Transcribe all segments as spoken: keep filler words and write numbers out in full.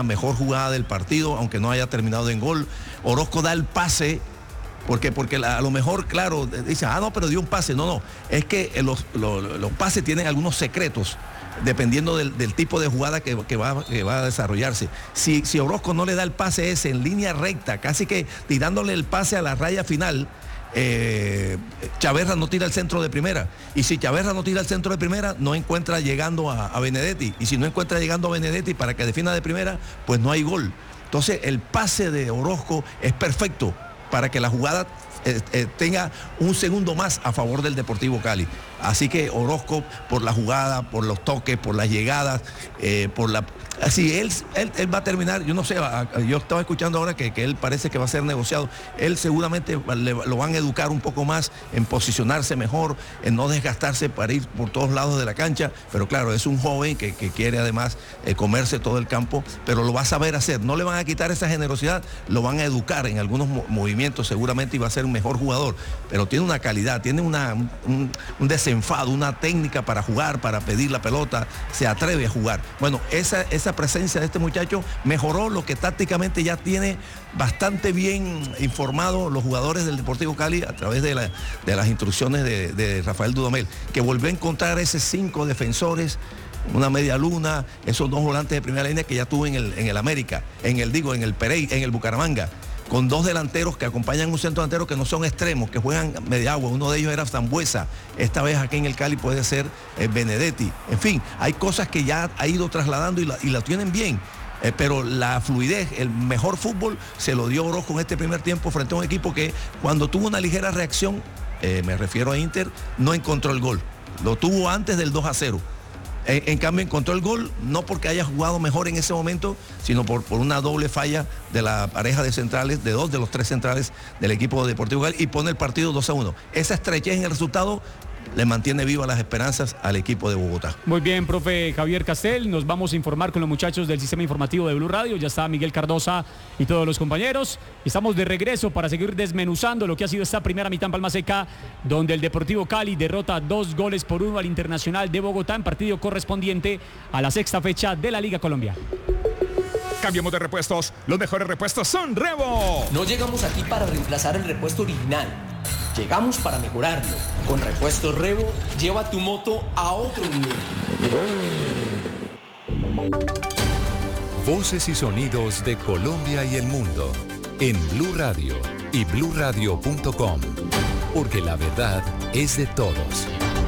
mejor jugada del partido, aunque no haya terminado en gol. Orozco da el pase, porque, porque la, a lo mejor, claro, dice, ah, no, pero dio un pase. No, no, es que los, los, los pases tienen algunos secretos, dependiendo del, del tipo de jugada que, que, va, que va a desarrollarse. Si, si Orozco no le da el pase ese en línea recta, casi que tirándole el pase a la raya final, eh, Chaverra no tira el centro de primera. Y si Chaverra no tira el centro de primera, no encuentra llegando a, a Benedetti. Y si no encuentra llegando a Benedetti para que defina de primera, pues no hay gol. Entonces el pase de Orozco es perfecto para que la jugada eh, eh, tenga un segundo más a favor del Deportivo Cali. Así que Orozco, por la jugada, por los toques, por las llegadas, eh, por la... Así, él, él, él va a terminar, yo no sé, yo estaba escuchando ahora que, que él parece que va a ser negociado. Él seguramente le, lo van a educar un poco más en posicionarse mejor, en no desgastarse para ir por todos lados de la cancha. Pero claro, es un joven que, que quiere además eh, comerse todo el campo, pero lo va a saber hacer. No le van a quitar esa generosidad, lo van a educar en algunos mo- movimientos seguramente y va a ser un mejor jugador. Pero tiene una calidad, tiene una, un, un desenfado, una técnica para jugar, para pedir la pelota, se atreve a jugar. Bueno, esa, esa presencia de este muchacho mejoró lo que tácticamente ya tiene bastante bien informado los jugadores del Deportivo Cali a través de, la, de las instrucciones de, de Rafael Dudamel, que volvió a encontrar esos cinco defensores, una media luna, esos dos volantes de primera línea que ya tuvo en el, en el América, en el digo, en el Pereira, en el Bucaramanga, con dos delanteros que acompañan un centro delantero que no son extremos, que juegan media agua. Uno de ellos era Zambuesa, esta vez aquí en el Cali puede ser eh, Benedetti. En fin, hay cosas que ya ha ido trasladando y la, y la tienen bien. Eh, pero la fluidez, el mejor fútbol se lo dio Orozco en este primer tiempo frente a un equipo que cuando tuvo una ligera reacción, eh, me refiero a Inter, no encontró el gol. Lo tuvo antes del dos a cero. En, en cambio encontró el gol, no porque haya jugado mejor en ese momento, sino por, por una doble falla de la pareja de centrales, de dos de los tres centrales del equipo de Deportivo Cali, y pone el partido dos a uno. Esa estrechez en el resultado le mantiene vivas las esperanzas al equipo de Bogotá. Muy bien, profe Javier Castel, nos vamos a informar con los muchachos del sistema informativo de Blue Radio. Ya está Miguel Cardosa y todos los compañeros. Estamos de regreso para seguir desmenuzando lo que ha sido esta primera mitad en Palma Seca, donde el Deportivo Cali derrota dos goles por uno al Internacional de Bogotá en partido correspondiente a la sexta fecha de la Liga Colombiana. Cambiamos de repuestos. Los mejores repuestos son Revo. No llegamos aquí para reemplazar el repuesto original. Llegamos para mejorarlo. Con Repuestos Revo, lleva tu moto a otro nivel. Voces y sonidos de Colombia y el mundo en Blue Radio y blue radio punto com, porque la verdad es de todos.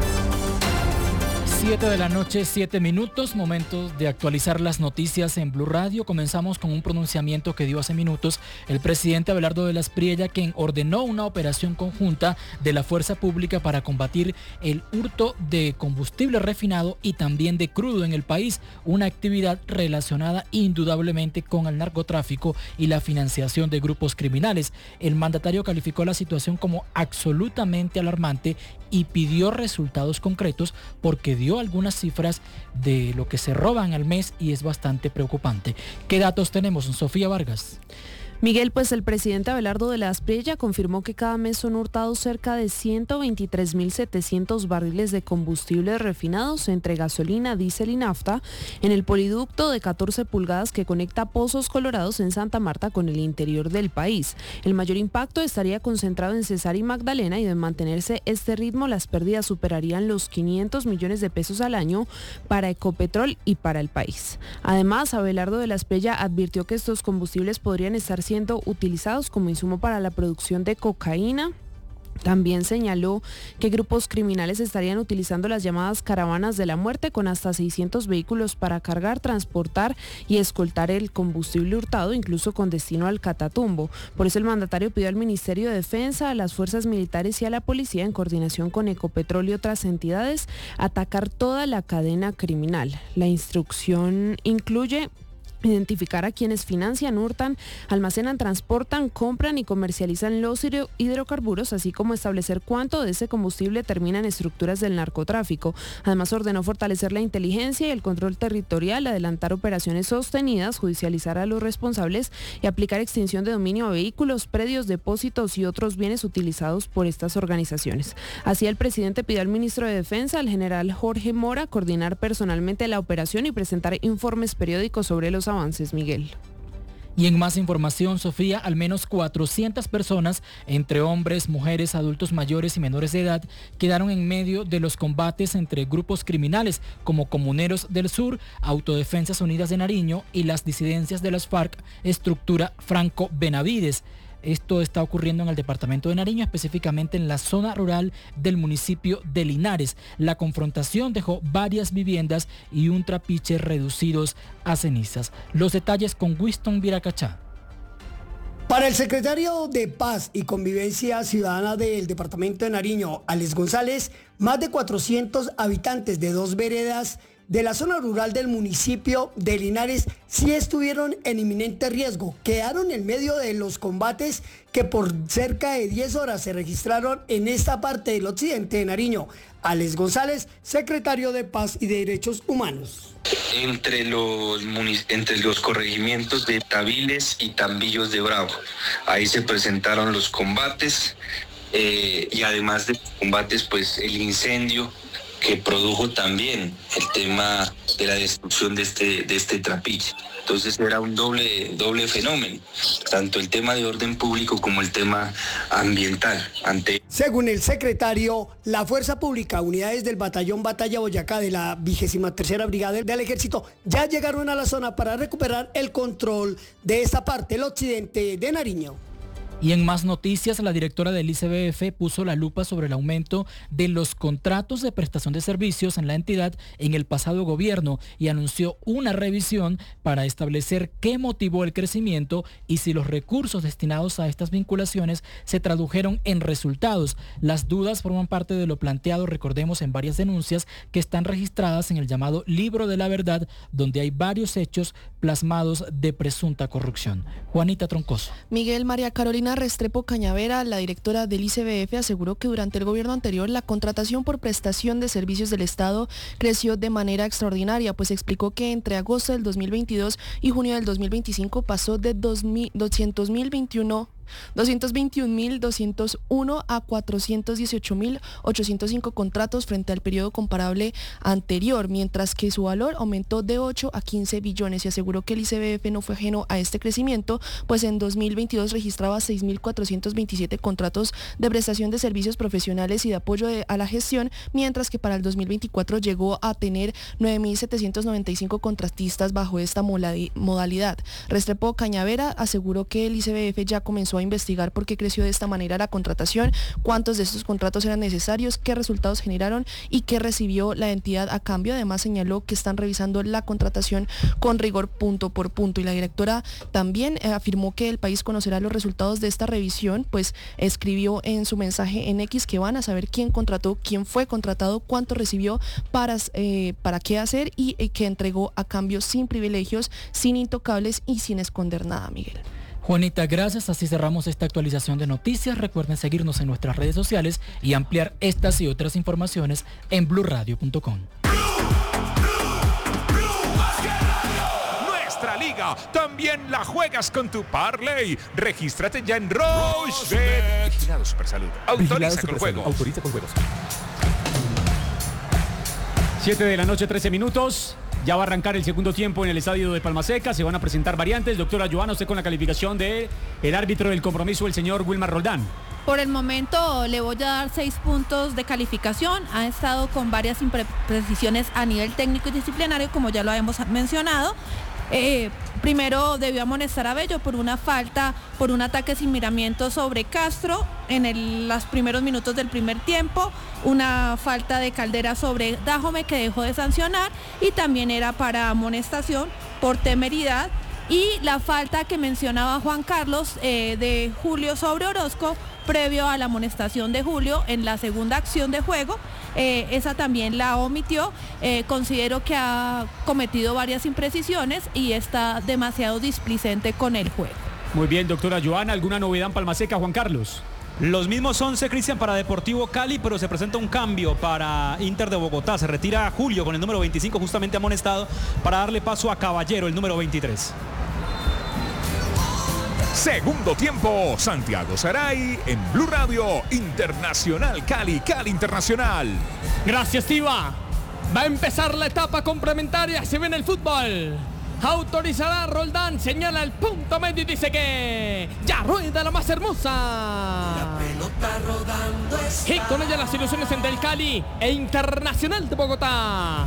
Siete de la noche, siete minutos, momentos de actualizar las noticias en Blue Radio. Comenzamos con un pronunciamiento que dio hace minutos el presidente Abelardo de la Espriella, quien ordenó una operación conjunta de la fuerza pública para combatir el hurto de combustible refinado y también de crudo en el país, una actividad relacionada indudablemente con el narcotráfico y la financiación de grupos criminales. El mandatario calificó la situación como absolutamente alarmante y pidió resultados concretos porque dio algunas cifras de lo que se roban al mes y es bastante preocupante. ¿Qué datos tenemos, Sofía Vargas? Miguel, pues el presidente Abelardo de la Espriella confirmó que cada mes son hurtados cerca de ciento veintitrés mil setecientos barriles de combustibles refinados entre gasolina, diésel y nafta en el poliducto de catorce pulgadas que conecta Pozos Colorados en Santa Marta con el interior del país. El mayor impacto estaría concentrado en Cesar y Magdalena y de mantenerse este ritmo las pérdidas superarían los quinientos millones de pesos al año para Ecopetrol y para el país. Además, Abelardo de la Espriella advirtió que estos combustibles podrían estar siendo siendo utilizados como insumo para la producción de cocaína. También señaló que grupos criminales estarían utilizando las llamadas caravanas de la muerte con hasta seiscientos vehículos para cargar, transportar y escoltar el combustible hurtado, incluso con destino al Catatumbo. Por eso el mandatario pidió al Ministerio de Defensa, a las fuerzas militares y a la policía, en coordinación con Ecopetrol y otras entidades, atacar toda la cadena criminal. La instrucción incluye identificar a quienes financian, hurtan, almacenan, transportan, compran y comercializan los hidrocarburos, así como establecer cuánto de ese combustible termina en estructuras del narcotráfico. Además, ordenó fortalecer la inteligencia y el control territorial, adelantar operaciones sostenidas, judicializar a los responsables y aplicar extinción de dominio a vehículos, predios, depósitos y otros bienes utilizados por estas organizaciones. Así, el presidente pidió al ministro de Defensa, al general Jorge Mora, coordinar personalmente la operación y presentar informes periódicos sobre los avances, Miguel. Y en más información, Sofía, al menos cuatrocientas personas, entre hombres, mujeres, adultos mayores y menores de edad, quedaron en medio de los combates entre grupos criminales como Comuneros del Sur, Autodefensas Unidas de Nariño y las disidencias de las FARC, estructura Franco Benavides. Esto está ocurriendo en el departamento de Nariño, específicamente en la zona rural del municipio de Linares. La confrontación dejó varias viviendas y un trapiche reducidos a cenizas. Los detalles con Winston Viracachá. Para el secretario de Paz y Convivencia Ciudadana del departamento de Nariño, Alex González, más de cuatrocientos habitantes de dos veredas de la zona rural del municipio de Linares sí estuvieron en inminente riesgo. Quedaron en medio de los combates que por cerca de diez horas se registraron en esta parte del occidente de Nariño. Alex González, secretario de Paz y de Derechos Humanos. Entre los, entre los corregimientos de Tabiles y Tambillos de Bravo. Ahí se presentaron los combates eh, y además de combates, pues el incendio que produjo también el tema de la destrucción de este, de este trapiche. Entonces era un doble, doble fenómeno, tanto el tema de orden público como el tema ambiental. Ante... Según el secretario, la Fuerza Pública, unidades del Batallón Batalla Boyacá de la vigésima tercera Brigada del Ejército, ya llegaron a la zona para recuperar el control de esta parte, el occidente de Nariño. Y en más noticias, la directora del I C B F puso la lupa sobre el aumento de los contratos de prestación de servicios en la entidad en el pasado gobierno y anunció una revisión para establecer qué motivó el crecimiento y si los recursos destinados a estas vinculaciones se tradujeron en resultados. Las dudas forman parte de lo planteado, recordemos, en varias denuncias que están registradas en el llamado Libro de la Verdad, donde hay varios hechos plasmados de presunta corrupción. Juanita Troncoso. Miguel, María Carolina Restrepo Cañavera, la directora del I C B F, aseguró que durante el gobierno anterior la contratación por prestación de servicios del Estado creció de manera extraordinaria, pues explicó que entre agosto del dos mil veintidós y junio del dos mil veinticinco pasó de doscientos mil veintiuno doscientos veintiún mil doscientos uno a cuatrocientos dieciocho mil ochocientos cinco contratos frente al periodo comparable anterior, mientras que su valor aumentó de ocho a quince billones y aseguró que el I C B F no fue ajeno a este crecimiento, pues en dos mil veintidós registraba seis mil cuatrocientos veintisiete contratos de prestación de servicios profesionales y de apoyo de, a la gestión, mientras que para el dos mil veinticuatro llegó a tener nueve mil setecientos noventa y cinco contratistas bajo esta modalidad. Restrepo Cañavera aseguró que el I C B F ya comenzó a investigar por qué creció de esta manera la contratación, cuántos de estos contratos eran necesarios, qué resultados generaron y qué recibió la entidad a cambio. Además señaló que están revisando la contratación con rigor punto por punto y la directora también eh, afirmó que el país conocerá los resultados de esta revisión, pues escribió en su mensaje en X que van a saber quién contrató, quién fue contratado, cuánto recibió, para, eh, para qué hacer y eh, que entregó a cambio sin privilegios, sin intocables y sin esconder nada, Miguel. Juanita, gracias. Así cerramos esta actualización de noticias. Recuerden seguirnos en nuestras redes sociales y ampliar estas y otras informaciones en blue radio punto com. Nuestra liga también la juegas con tu Parley. Regístrate ya en Rochebet. Vigilado Supersalud. Autoriza con juegos. Autoriza con juegos. siete de la noche, trece minutos. Ya va a arrancar el segundo tiempo en el estadio de Palmaseca. Se van a presentar variantes. Doctora Joana, usted con la calificación del árbitro del compromiso, el señor Wilmar Roldán. Por el momento le voy a dar seis puntos de calificación. Ha estado con varias imprecisiones a nivel técnico y disciplinario, como ya lo hemos mencionado. Eh, primero debió amonestar a Bello por una falta, por un ataque sin miramiento sobre Castro en el, los primeros minutos del primer tiempo, una falta de Caldera sobre Dájome que dejó de sancionar y también era para amonestación por temeridad, y la falta que mencionaba Juan Carlos eh, de Julio sobre Orozco previo a la amonestación de Julio en la segunda acción de juego, eh, esa también la omitió. Eh, considero que ha cometido varias imprecisiones y está demasiado displicente con el juego. Muy bien, doctora Joana, ¿alguna novedad en Palmaseca, Juan Carlos? Los mismos once, Cristian, para Deportivo Cali, pero se presenta un cambio para Inter de Bogotá. Se retira Julio con el número veinticinco, justamente amonestado, para darle paso a Caballero, el número veintitrés. Segundo tiempo, Santiago Saray en Blue Radio Internacional Cali, Cali Internacional. Gracias, Tiva. Va a empezar la etapa complementaria, se viene el fútbol. Autorizará Roldán, señala el punto medio y dice que ya rueda la más hermosa. La pelota rodando está. Y con ella las ilusiones entre el Cali e Internacional de Bogotá.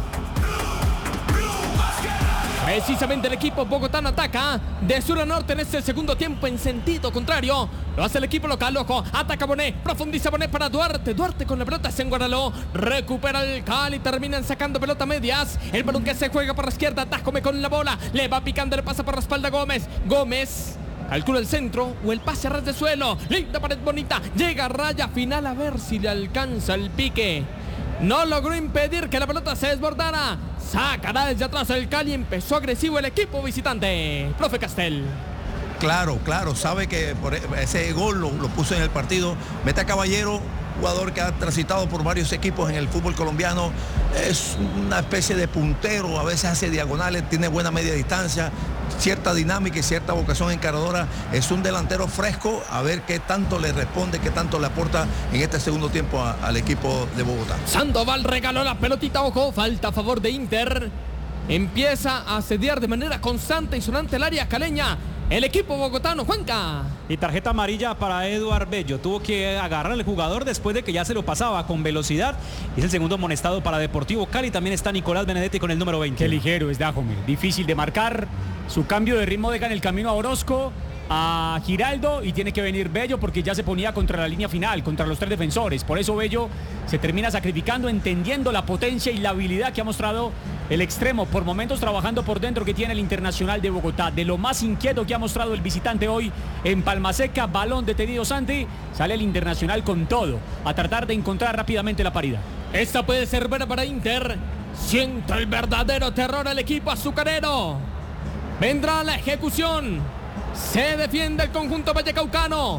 Precisamente el equipo bogotano ataca de sur a norte en este segundo tiempo en sentido contrario. Lo hace el equipo local, loco. Ataca Bonet, profundiza Bonet para Duarte. Duarte con la pelota se enguaraló. Recupera el Cali, terminan sacando pelota a medias. El balón que se juega por la izquierda. Dájome con la bola. Le va picando, le pasa por la espalda Gómez. Gómez calcula el centro o el pase a ras de suelo. Linda pared bonita. Llega a raya final a ver si le alcanza el pique. No logró impedir que la pelota se desbordara. Sacará desde atrás el Cali. Empezó agresivo el equipo visitante. Profe Castel. Claro, claro, sabe que por ese gol lo, lo puso en el partido. Mete a Caballero, jugador que ha transitado por varios equipos en el fútbol colombiano. Es una especie de puntero, a veces hace diagonales, tiene buena media distancia, cierta dinámica y cierta vocación encaradora. Es un delantero fresco, a ver qué tanto le responde, qué tanto le aporta en este segundo tiempo a, al equipo de Bogotá. Sandoval regaló la pelotita, ojo, falta a favor de Inter. Empieza a asediar de manera constante y sonante el área caleña el equipo bogotano, Juanca. Y tarjeta amarilla para Eduard Bello. Tuvo que agarrar al jugador después de que ya se lo pasaba con velocidad. Y es el segundo amonestado para Deportivo Cali. También está Nicolás Benedetti con el número veinte. Qué ligero es Dájome. Difícil de marcar. Su cambio de ritmo deja en el camino a Orozco, a Giraldo, y tiene que venir Bello porque ya se ponía contra la línea final, contra los tres defensores. Por eso Bello se termina sacrificando, entendiendo la potencia y la habilidad que ha mostrado el extremo, por momentos trabajando por dentro, que tiene el Internacional de Bogotá. De lo más inquieto que ha mostrado el visitante hoy en Palmaseca, balón detenido Santi, sale el Internacional con todo, a tratar de encontrar rápidamente la paridad. Esta puede ser buena para Inter. Siente el verdadero terror el equipo azucarero. Vendrá la ejecución. Se defiende el conjunto vallecaucano.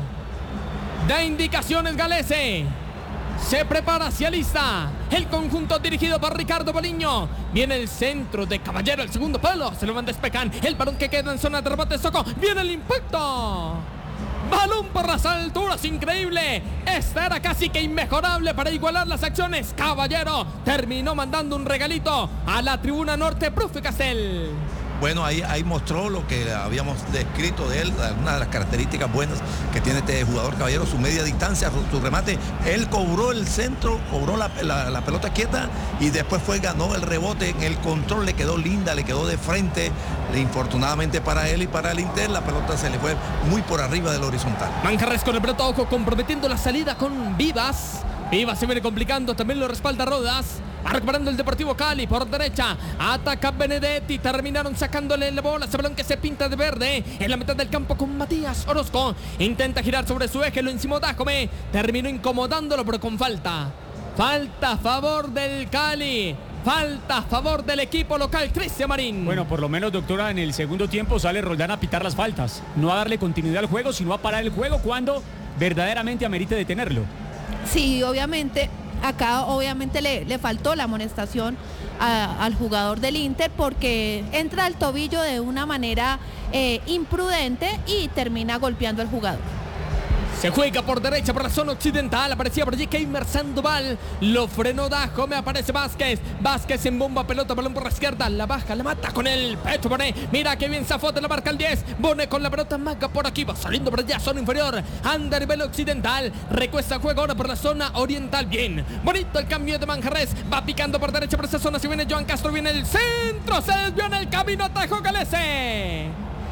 Da indicaciones Galese. Se prepara hacia lista. El conjunto dirigido por Ricardo Boliño. Viene el centro de Caballero, el segundo palo. Se lo van despecan. El balón que queda en zona de rebote Soco. Viene el impacto. Balón por las alturas, increíble. Esta era casi que inmejorable para igualar las acciones. Caballero terminó mandando un regalito a la tribuna norte. Profe Castel. Bueno, ahí, ahí mostró lo que habíamos descrito de él, algunas de las características buenas que tiene este jugador Caballero, su media distancia, su, su remate. Él cobró el centro, cobró la, la, la pelota quieta y después fue, ganó el rebote. En el control le quedó linda, le quedó de frente. Infortunadamente para él y para el Inter, la pelota se le fue muy por arriba del horizontal. Manjarres con el pelota, ojo, comprometiendo la salida con Vivas. Vivas se viene complicando, también lo respalda Rodas. Va recuperando el Deportivo Cali por derecha. Ataca Benedetti. Terminaron sacándole la bola. Ese balón que se pinta de verde en la mitad del campo con Matías Orozco. Intenta girar sobre su eje. Lo encimó Dájome. Terminó incomodándolo, pero con falta. Falta a favor del Cali. Falta a favor del equipo local, Cristian Marín. Bueno, por lo menos, doctora, en el segundo tiempo sale Roldán a pitar las faltas. No a darle continuidad al juego, sino a parar el juego cuando verdaderamente amerite detenerlo. Sí, obviamente. Acá obviamente le, le faltó la amonestación a, al jugador del Inter porque entra al tobillo de una manera eh, imprudente y termina golpeando al jugador. Se juega por derecha, por la zona occidental. Aparecía por allí Keimer Sandoval. Lo frenó Dájome, aparece Vázquez. Vázquez en bomba, pelota, balón por la izquierda. La baja, la mata con el pecho Bonet. Mira que bien Zafote, la marca el diez. Bonet con la pelota, maga por aquí. Va saliendo por allá, zona inferior. Anda a nivel occidental. Recuesta juego ahora por la zona oriental. Bien, bonito el cambio de Manjarres. Va picando por derecha por esa zona. Si viene Joan Castro, viene el centro. Se desvió en el camino, atajó Galese.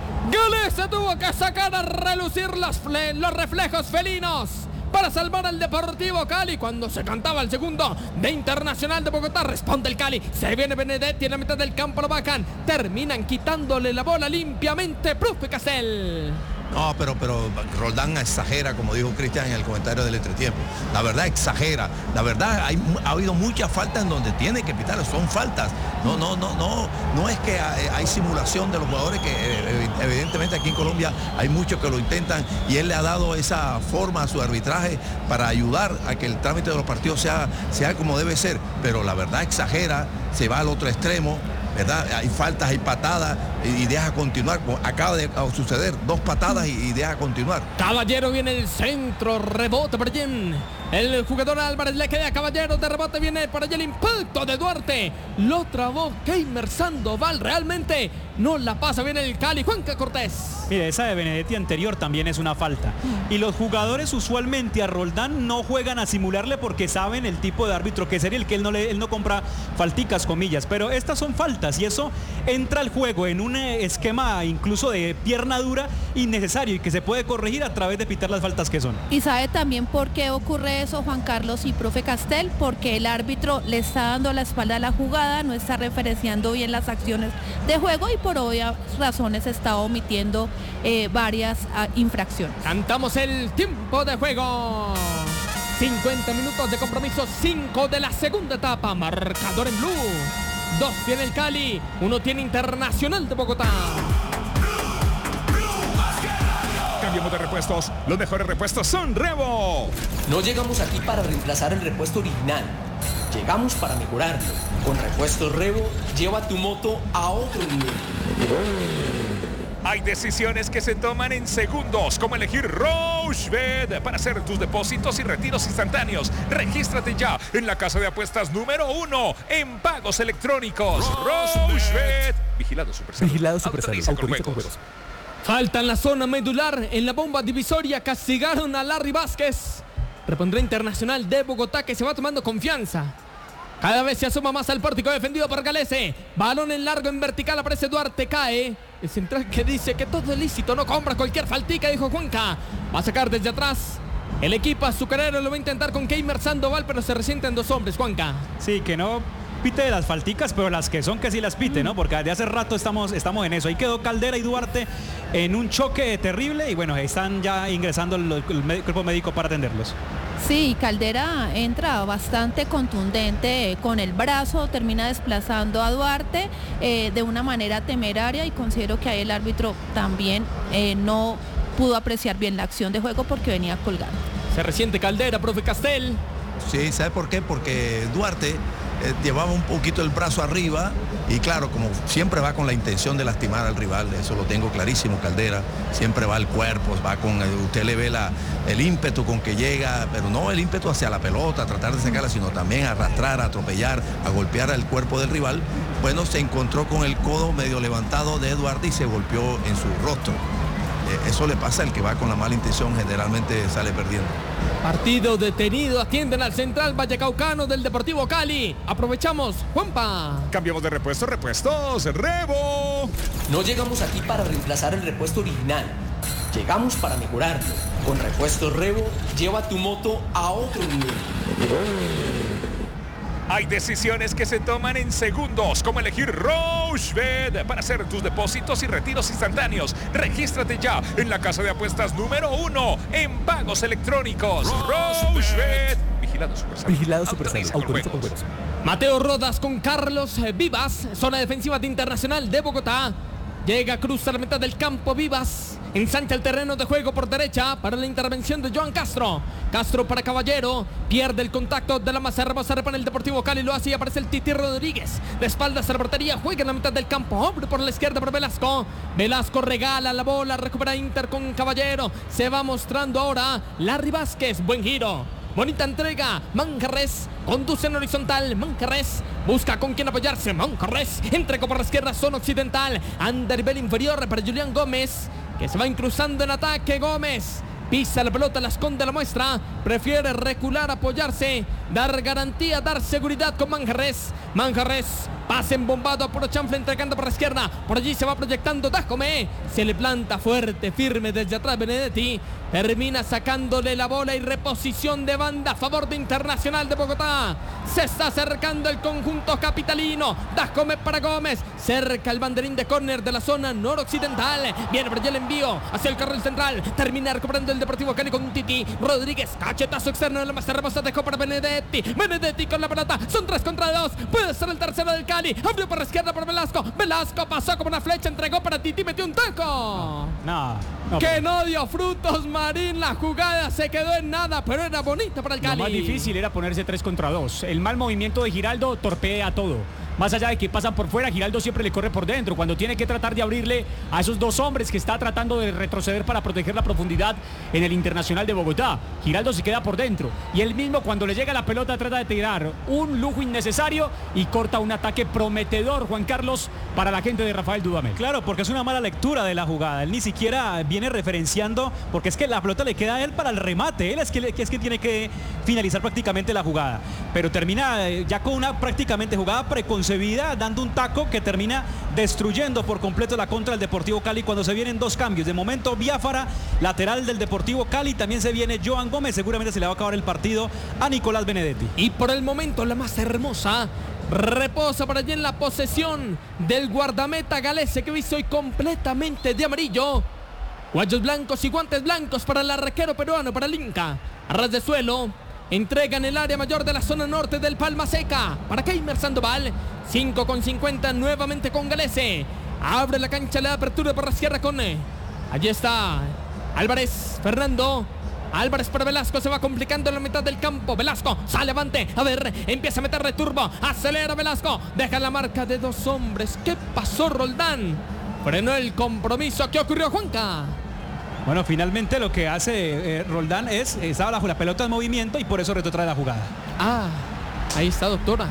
Galese tuvo que sacar a relucir los, los reflejos felinos para salvar al Deportivo Cali. Cuando se cantaba el segundo de Internacional de Bogotá, responde el Cali. Se viene Benedetti en la mitad del campo, lo bajan. Terminan quitándole la bola limpiamente. Profe Castel. No, pero, pero Roldán exagera, como dijo Cristian en el comentario del entretiempo. La verdad exagera. La verdad hay, ha habido muchas faltas en donde tiene que pitar. Son faltas. No, no, no, no. No es que hay, hay simulación de los jugadores, que evidentemente aquí en Colombia hay muchos que lo intentan y él le ha dado esa forma a su arbitraje para ayudar a que el trámite de los partidos sea, sea como debe ser. Pero la verdad exagera, se va al otro extremo. ¿Verdad? Hay faltas, hay patadas, y deja continuar. Acaba de suceder, dos patadas y, y deja continuar. Caballero viene el centro, rebote por allí. El jugador Álvarez le queda a Caballero, de rebote viene por allí el impacto de Duarte. Lo trabó Keimer Sandoval, realmente no la pasa bien el Cali. Juanca Cortés. Mire, esa de Benedetti anterior también es una falta. Y los jugadores usualmente a Roldán no juegan a simularle porque saben el tipo de árbitro que sería el que él no, le, él no compra falticas, comillas. Pero estas son faltas y eso entra al juego en un esquema incluso de pierna dura innecesario y que se puede corregir a través de pitar las faltas que son. Y sabe también por qué ocurre eso, Juan Carlos y profe Castel, porque el árbitro le está dando la espalda a la jugada, no está referenciando bien las acciones de juego y por obvias razones está omitiendo eh, varias uh, infracciones. Cantamos el tiempo de juego. cincuenta minutos de compromiso, cinco de la segunda etapa. Marcador en blue. Dos tiene el Cali, uno tiene Internacional de Bogotá. Cambiamos de repuestos. Los mejores repuestos son Revo. No llegamos aquí para reemplazar el repuesto original. Llegamos para mejorarlo. Con repuestos Revo, lleva tu moto a otro nivel. Hay decisiones que se toman en segundos, como elegir Rochebet para hacer tus depósitos y retiros instantáneos. Regístrate ya en la casa de apuestas número uno en pagos electrónicos. Rochebet. Vigilado Supersalud. Vigilado Supersalud. Autoriza con juegos. Falta en la zona medular, en la bomba divisoria, castigaron a Larry Vázquez. Repondrá Internacional de Bogotá, que se va tomando confianza. Cada vez se asoma más al pórtico defendido por Galese. Balón en largo, en vertical, aparece Duarte, cae. El central que dice que todo es lícito, no compra cualquier faltica, dijo Juanca. Va a sacar desde atrás. El equipo azucarero lo va a intentar con Keimer Sandoval, pero se resienten dos hombres, Juanca. Sí, que no pite de las falticas, pero las que son que sí las pite, ¿no? Porque desde hace rato estamos, estamos en eso. Ahí quedó Caldera y Duarte en un choque terrible y bueno, están ya ingresando el, el cuerpo médico para atenderlos. Sí, Caldera entra bastante contundente con el brazo, termina desplazando a Duarte eh, de una manera temeraria y considero que ahí el árbitro también eh, no pudo apreciar bien la acción de juego porque venía colgando. Se resiente Caldera, profe Castel. Sí, ¿sabe por qué? Porque Duarte eh, llevaba un poquito el brazo arriba y claro, como siempre va con la intención de lastimar al rival, eso lo tengo clarísimo, Caldera, siempre va al cuerpo, va con, eh, usted le ve la, el ímpetu con que llega, pero no el ímpetu hacia la pelota, a tratar de sacarla, sino también a arrastrar, a atropellar, a golpear al cuerpo del rival. Bueno, se encontró con el codo medio levantado de Duarte y se golpeó en su rostro. Eso le pasa al que va con la mala intención, generalmente sale perdiendo. Partido detenido, atienden al central vallecaucano del Deportivo Cali. Aprovechamos, Juanpa. Cambiamos de repuestos, repuestos, Revo. No llegamos aquí para reemplazar el repuesto original. Llegamos para mejorarlo. Con repuestos Revo, lleva tu moto a otro nivel. Hay decisiones que se toman en segundos, como elegir Rochebet para hacer tus depósitos y retiros instantáneos. Regístrate ya en la casa de apuestas número uno en pagos electrónicos. Rochebet. Vigilado Supersalud. Vigilado Supersalud. Autoriza con juegos. Mateo Rodas con Carlos Vivas, zona defensiva de Internacional de Bogotá. Llega, cruza la mitad del campo Vivas. Ensancha el terreno de juego por derecha para la intervención de Joan Castro. Castro para Caballero. Pierde el contacto de la masa hermosa. Repone el Deportivo Cali. Lo hace y aparece el Titi Rodríguez. De espaldas a la portería. Juega en la mitad del campo. Hombre por la izquierda para Velasco. Velasco regala la bola. Recupera Inter con Caballero. Se va mostrando ahora Larry Vázquez. Buen giro. Bonita entrega. Manjarres conduce en horizontal. Manjarres busca con quién apoyarse. Manjarres entrega por la izquierda, zona occidental. Anda nivel inferior para Julián Gómez, que se va incruzando en ataque. Gómez pisa la pelota, la esconde, la muestra. Prefiere recular, apoyarse, dar garantía, dar seguridad con Manjarres. Manjarres pase embombado por Chanfle, entregando por la izquierda. Por allí se va proyectando Dajome. Se le planta fuerte, firme desde atrás Benedetti. Termina sacándole la bola y reposición de banda a favor de Internacional de Bogotá. Se está acercando el conjunto capitalino. Dajome para Gómez. Cerca el banderín de córner de la zona noroccidental. Viene por allá el envío hacia el carril central. Termina recuperando el Deportivo Cali con Titi Rodríguez. Cachetazo externo de la más hermosa. Dejó para Benedetti. Benedetti con la pelota. Son tres contra dos. Puede ser el tercero del Cali. Abrió por la izquierda por Velasco. Velasco pasó como una flecha. Entregó para Titi. Metió un taco. No, no, que no dio frutos, Marín. La jugada se quedó en nada, pero era bonita para el Cali. Lo más difícil era ponerse tres contra dos. El mal movimiento de Giraldo torpea todo. más allá de que pasan por fuera, Giraldo siempre le corre por dentro, cuando tiene que tratar de abrirle a esos dos hombres que está tratando de retroceder para proteger la profundidad en el Internacional de Bogotá. Giraldo se queda por dentro y él mismo cuando le llega la pelota trata de tirar un lujo innecesario y corta un ataque prometedor, Juan Carlos, para la gente de Rafael Dudamel. Claro, porque es una mala lectura de la jugada. Él ni siquiera viene referenciando, porque es que la pelota le queda a él para el remate. Él es que, es que tiene que finalizar prácticamente la jugada. Pero termina ya con una prácticamente jugada preconcebida, dando un taco que termina destruyendo por completo la contra del Deportivo Cali cuando se vienen dos cambios. De momento, Biafara, lateral del Deportivo Cali. También se viene Joan Gómez. Seguramente se le va a acabar el partido a Nicolás Benedetti. Y por el momento, la más hermosa reposa por allí en la posesión del guardameta galese, que viste hoy completamente de amarillo. Guayos blancos y guantes blancos para el arquero peruano, para el Inca. A ras de suelo, entrega en el área mayor de la zona norte del Palma Seca para Keimer Sandoval. cinco con cincuenta nuevamente con Galese. Abre la cancha, le da apertura por la izquierda con... Allí está Álvarez, Fernando. Álvarez para Velasco, se va complicando en la mitad del campo. Velasco sale avante, a ver, empieza a meterle turbo, acelera Velasco, deja la marca de dos hombres. ¿Qué pasó, Roldán? Frenó el compromiso. ¿Qué ocurrió, Juanca? Bueno, finalmente lo que hace eh, Roldán es, estaba la, la pelota en movimiento y por eso retrotrae la jugada. Ah, ahí está, doctora.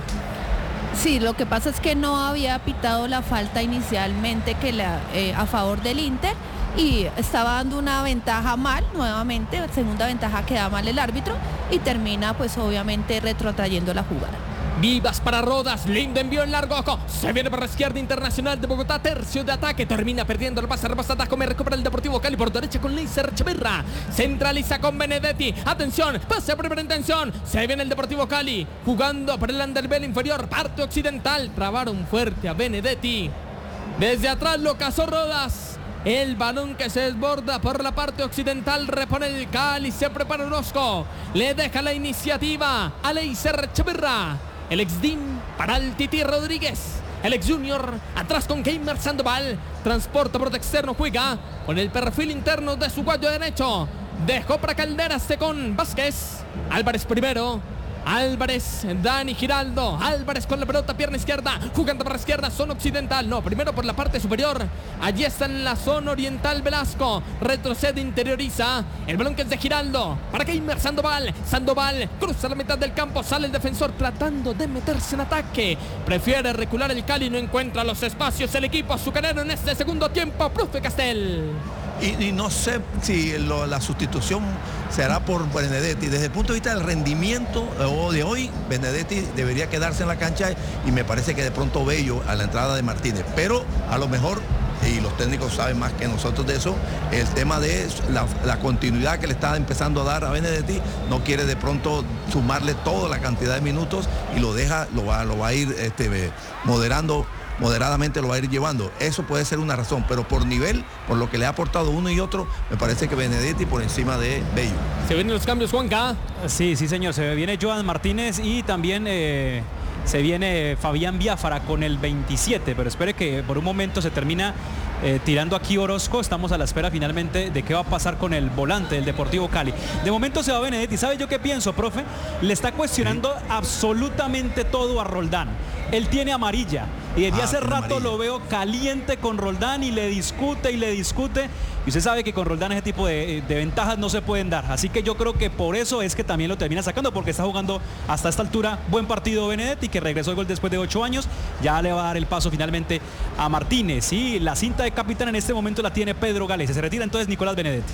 Sí, lo que pasa es que no había pitado la falta inicialmente que la, eh, a favor del Inter, y estaba dando una ventaja mal nuevamente, segunda ventaja que da mal el árbitro, y termina pues obviamente retrotrayendo la jugada. Vivas para Rodas, lindo envío en largo, ojo, se viene por la izquierda, Internacional de Bogotá, tercio de ataque, termina perdiendo el pase, rebasa ataque, me recupera el Deportivo Cali por derecha con Leiser Echeverra, centraliza con Benedetti, atención, pase a primera intención, se viene el Deportivo Cali, jugando por el underbel inferior, parte occidental, trabaron fuerte a Benedetti, desde atrás lo cazó Rodas. El balón que se desborda por la parte occidental, repone el Cali, se prepara Orozco, le deja la iniciativa a Leiser Echeverra. El ex D I M para el Titi Rodríguez. El ex Junior atrás con Keimer Sandoval. Transporta por externo, juega con el perfil interno de su guayo derecho. Dejó para Calderas con Vázquez. Álvarez primero. Álvarez, Dani Giraldo, Álvarez con la pelota, pierna izquierda, jugando para la izquierda, zona occidental, no, primero por la parte superior, allí está en la zona oriental Velasco, retrocede, interioriza, el balón que es de Giraldo, para Keimer Sandoval, Sandoval, cruza la mitad del campo, sale el defensor tratando de meterse en ataque, prefiere recular el Cali, no encuentra los espacios el equipo azucarero en este segundo tiempo, profe Castel. Y, y no sé si lo, la sustitución será por Benedetti. Desde el punto de vista del rendimiento de hoy, Benedetti debería quedarse en la cancha y me parece que de pronto Bello a la entrada de Martínez. Pero a lo mejor, y los técnicos saben más que nosotros de eso, el tema de la, la continuidad que le está empezando a dar a Benedetti, no quiere de pronto sumarle toda la cantidad de minutos y lo deja, lo va, lo va a ir este, moderando. Moderadamente lo va a ir llevando. Eso puede ser una razón, pero por nivel, por lo que le ha aportado uno y otro, me parece que Benedetti por encima de Bello. Se vienen los cambios, Juanca. Sí, sí, señor. Se viene Joan Martínez y también eh, se viene Fabián Biafara con el veintisiete, pero espere que por un momento se termina eh, tirando aquí Orozco. Estamos a la espera finalmente de qué va a pasar con el volante del Deportivo Cali. De momento se va Benedetti. ¿Sabe yo qué pienso, profe? Le está cuestionando sí. absolutamente todo a Roldán. Él tiene amarilla y desde ah, hace rato amarilla. Lo veo caliente con Roldán y le discute y le discute. Y usted sabe que con Roldán ese tipo de, de ventajas no se pueden dar. Así que yo creo que por eso es que también lo termina sacando, porque está jugando hasta esta altura buen partido Benedetti, que regresó el gol después de ocho años. Ya le va a dar el paso finalmente a Martínez. Y la cinta de capitán en este momento la tiene Pedro Galese. Se retira entonces Nicolás Benedetti.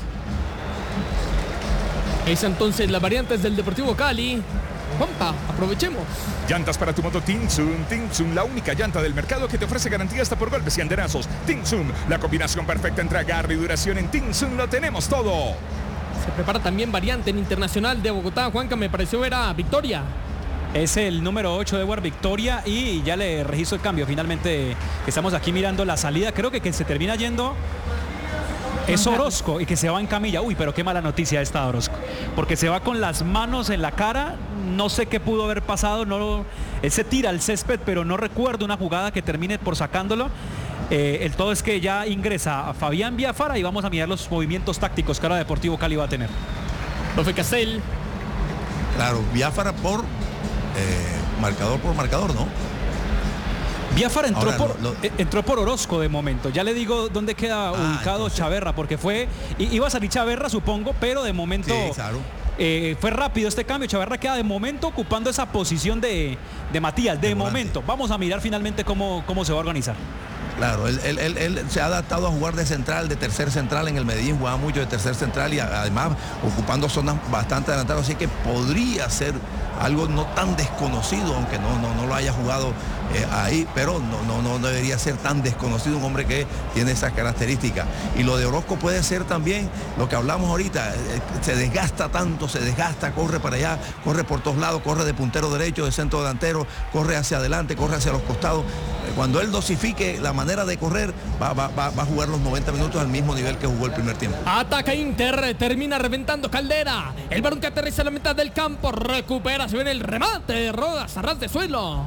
Es entonces las variantes del Deportivo Cali. Juanpa, aprovechemos. Llantas para tu moto Tinsun. Tinsun, la única llanta del mercado que te ofrece garantía hasta por golpes y andenazos. Tinsun, la combinación perfecta entre agarre y duración. En Tinsun lo tenemos todo. Se prepara también variante en Internacional de Bogotá. Juanca, me pareció ver a Victoria. Es el número ocho de Edward Victoria y ya le registro el cambio. Finalmente estamos aquí mirando la salida. Creo que, que se termina yendo es Orozco y que se va en camilla. Uy, pero qué mala noticia esta Orozco, porque se va con las manos en la cara. No sé qué pudo haber pasado. No, él se tira al césped, pero no recuerdo una jugada que termine por sacándolo. Eh, el todo es que ya ingresa a Fabián Biafara y vamos a mirar los movimientos tácticos que ahora Deportivo Cali va a tener. Profe Castel. Claro, Biafara por eh, marcador por marcador, ¿no? Biafara entró, Ahora, por, lo, lo... eh, entró por Orozco de momento. Ya le digo dónde queda ah, ubicado entonces... Chaverra, porque fue, iba a salir Chaverra, supongo, pero de momento sí, claro. eh, fue rápido este cambio. Chaverra queda de momento ocupando esa posición de, de Matías, de, de momento. Vamos a mirar finalmente cómo, cómo se va a organizar. Claro, él, él, él, él se ha adaptado a jugar de central, de tercer central en el Medellín, jugaba mucho de tercer central y además ocupando zonas bastante adelantadas, así que podría ser algo no tan desconocido, aunque no, no, no lo haya jugado eh, ahí, pero no, no, no debería ser tan desconocido un hombre que tiene esas características. Y lo de Orozco puede ser también lo que hablamos ahorita, eh, se desgasta tanto, se desgasta, corre para allá, corre por todos lados, corre de puntero derecho, de centro delantero, corre hacia adelante, corre hacia los costados. Cuando él dosifique la manera de correr, va, va, va, va a jugar los noventa minutos al mismo nivel que jugó el primer tiempo. Ataca Inter, termina reventando Caldera. El balón que aterriza en la mitad del campo, recupera, se viene el remate, Rodas a ras de suelo.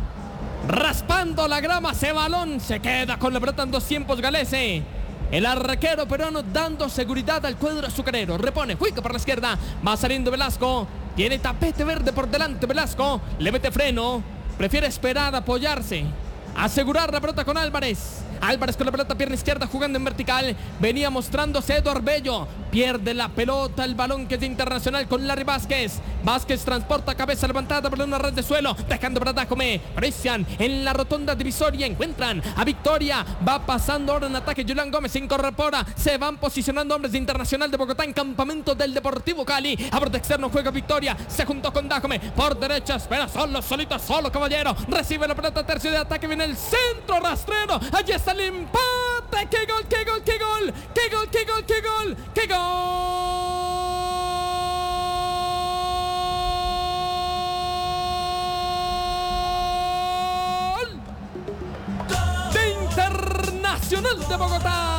Raspando la grama, ese balón se queda con la pelota en dos tiempos Galese. El arquero peruano dando seguridad al cuadro azucarero. Repone, juega por la izquierda, va saliendo Velasco. Tiene tapete verde por delante Velasco. Le mete freno, prefiere esperar, apoyarse. Asegurar la pelota con Álvarez. Álvarez con la pelota, pierna izquierda, jugando en vertical. Venía mostrándose Eduardo Bello. Pierde la pelota, el balón que es de Internacional con Larry Vázquez. Vázquez transporta, cabeza levantada por una red de suelo, dejando para Dajome. Cristian en la rotonda divisoria. Encuentran a Victoria. Va pasando ahora en ataque Julián Gómez. Se incorpora. Se van posicionando hombres de Internacional de Bogotá en campamento del Deportivo Cali. A borde externo juega Victoria. Se juntó con Dajome. Por derecha espera solo, solito, solo Caballero. Recibe la pelota, tercio de ataque. Viene el centro rastrero. Allí está el empate. ¡Qué gol, qué gol, qué gol! ¡Qué gol, qué gol, qué gol! ¡Qué gol! De Internacional de Bogotá.